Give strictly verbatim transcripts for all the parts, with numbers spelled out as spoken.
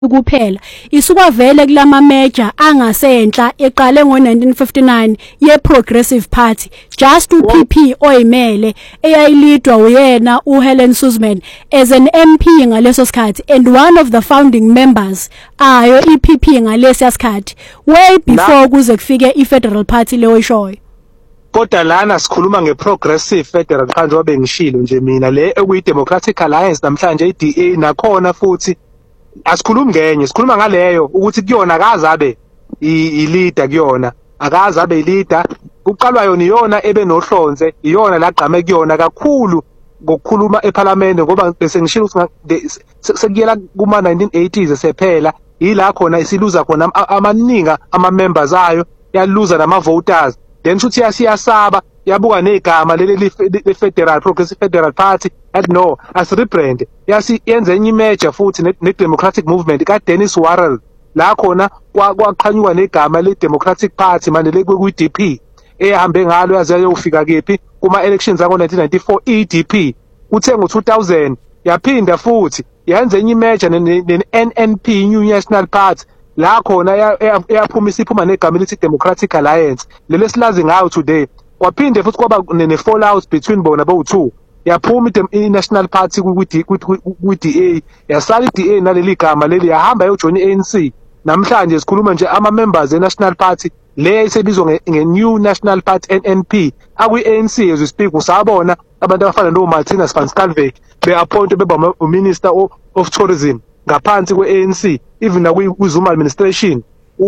kuphela isuka vele kulama major angasenhla eqale ngo nineteen fifty-nine ye Progressive Party just u P P oyimele eyayilidwa uyena uHelen Suzman as an M P ngaleso sikhathi and one of the founding members ayo I P P ngalesi sikhathi way before kuze kufike I Federal Party leyo ishoyo. Kodwa lana sikhuluma ngeProgressive Federal Party wabe ngishilo nje mina le ekuyi Democratic Alliance namhlanje I D A nakhona futhi asikhulumi ngenye sikhuluma ngaleyo ukuthi kuyona akazabe I leader kuyona akazabe I leader uqalwa yona iyona ebe nohlonze iyona laqhame kuyona kakhulu ngokukhuluma eParliament ngoba bese ngishilo ukuthi sekuyela kuma nineteen eighties sephela ila khona isiluza khona amaninga ama members ayo yaluza nama voters then futhi yasiyasaba yabuka negama leli le Federal Progressive Federal Party at no as rebrand yasi yenza enye image futhi ne Democratic Movement ka Dennis Worrell la khona kwaqhanyuka negama le Democratic Party manje le ku D P ehambe ngalo yaze yofika kephi kuma elections ngo nineteen ninety-four E D P uthe ngo two thousand yaphinda futhi yenza enye image ne N N P New National Party la khona yaphuma isiphuma negama elithi Democratic Alliance lele silazi ngayo today waphinde futhi kwaba ne fallout between bona bowu two yaphuma I National Party ku D A yasala I D A naleli gama leli yahamba yojoin I A N C namhlanje sikhuluma nje ama members e National Party le isebizwa nge New National Party N N P akwi A N C as we speak usabona abantu abafana no Martina Spanskalvek be appointed beba minister of tourism ngaphansi kwe A N C even na kwi Zuma administration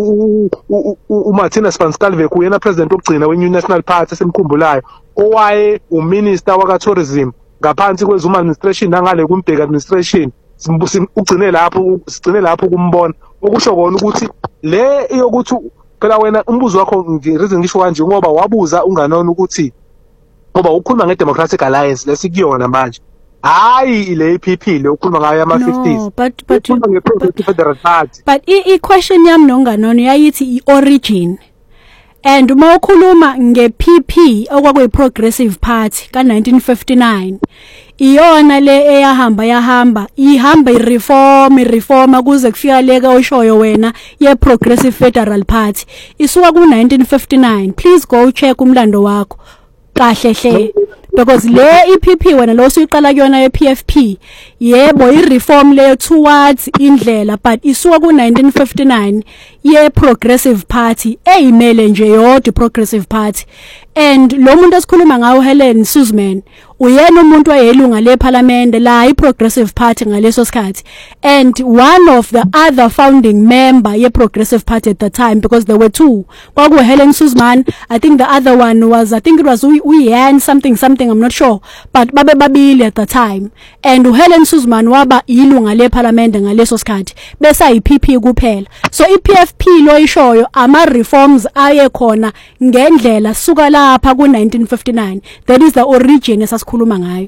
u Martina Spanskalvek uyena president ogcina we New National Party semkhumbulayo owaye uminister waka tourism ngaphansi kwe Zuma administration nangale kuMbeki administration ugcine lapho sigcine lapho kumbona okusho kona ukuthi le yokuthi phela wena umbuzo wakho ngireason ngisho kanje ngoba wabuza unganona ukuthi ngoba ukhuluma ngeDemocratic Alliance lesikuyona manje hayi ile P P le ukhuluma ngayo ama fifties no, but but ngeProgressive Federal Party but I question yami nonganona yayithi I origin and uma ukhuluma ngeP P okwakuyi Progressive Party ka nineteen fifty-nine iyona le eyahamba yahamba ihamba ireform ireforma kuze kufika leka oshoyo wena ye Progressive Federal Party isuka ku nineteen fifty-nine please go check umlando wakho kahle hle because le I P P wena lo suyiqala kuyona ye P F P yebo ireform le towards indlela but isuka ku nineteen fifty-nine ye Progressive Party eyimele nje yodwa Progressive Party and lo muntu esikhuluma ngawo Helen Suzman uyena umuntu wayelunga leParliament la I Progressive Party ngaleso sikhathi and one of the other founding member ye Progressive Party at the time because there were two kwaku Helen Suzman I think the other one was I think it was Uyan something something I'm not sure but babe babili at the time and Helen Suzman waba ilunga leParliament ngaleso sikhathi bese I P P kuphela so I P F P lo ishoyo ama reforms aye khona ngendlela suka lapha ku nineteen fifty-nine that is the origin esasikhuluma ngayo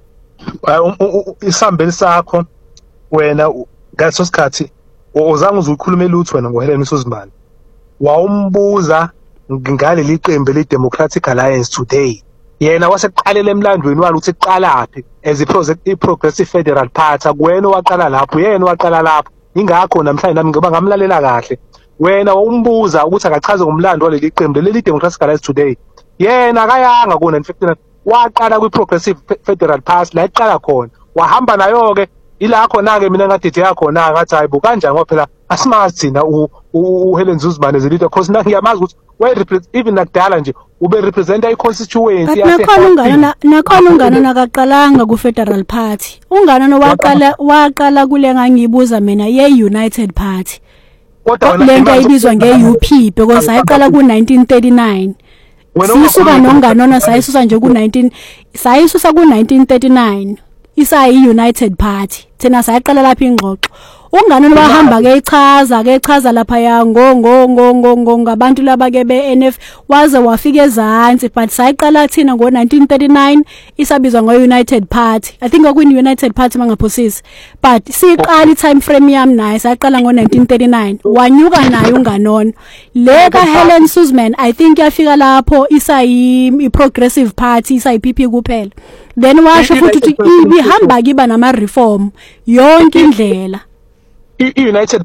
isambeli sakho wena ngaso sikhathi ozange uzukhuluma lutho wena ngoHelen Suzman wawumbuza ngale liqembu le Democratic Alliance today yena waseqalela emlandweni walo uthi qalapi as a Progressive Federal Party akuwena waqala lapho yena waqala lapho ingakho namhlanje nami ngoba ngamlalela kahle wena wawumbuza ukuthi akachaze ngomlando waleli qembu leli Democratic Alliance today yena akayanga ku nineteen fifty-nine waqala kwi Progressive Federal Party la iqala khona wahamba nayo ke ila khona ke mina ngadide yakhona ngathi hayibo kanjani ngoba phela asimazi thina uHelen Suzman as a leader because ngiyamazi ukuthi we represent even nakudala nje ube represent I constituency yase nakhona ungana nakhona ungana nakaqalanga ku Federal Party ungana nowaqala waqala kule ngangibuza mina ye United Party kodwa lento ayibizwa nge U P because ayiqala ku nineteen thirty-nine sisuka nonganona sayisusa nje ku nineteen sayisusa ku nineteen thirty-nine isayi United Party thina sayaqala lapha ingxoxo ungana nobahamba ke ichaza ke ichaza lapha ya ngo ngo ngo ngo ngabantu laba ke be N F waze wafika ezantsi but sayiqala thina ngo nineteen thirty-nine isabizwa ngo United Party I think kwakwini United Party mangaphosisi but siqala time frame yami naye sayaqala ngo nineteen thirty-nine wanyuka naye unganona leka Helen Suzman I think yafika lapho isayi I Progressive Party isayi P P kuphela then washo futhi ukuthi ibihamba kiba nama reform yonke indlela i-United